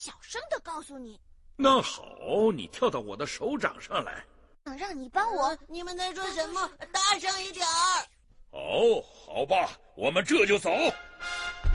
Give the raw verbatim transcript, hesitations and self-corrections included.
小声的告诉你。 那好，你跳到我的手掌上来。 想让你帮我、 呃，你们在说什么？大声一点儿！ 哦，好吧，我们这就走。